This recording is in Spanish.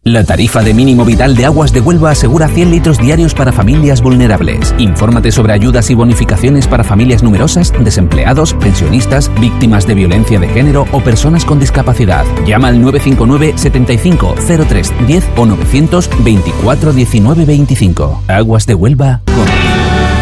La tarifa de mínimo vital de Aguas de Huelva asegura 100 litros diarios para familias vulnerables. Infórmate sobre ayudas y bonificaciones para familias numerosas, desempleados, pensionistas, víctimas de violencia de género o personas con discapacidad. Llama al 959 75 03 10 o 924 19 25. Aguas de Huelva.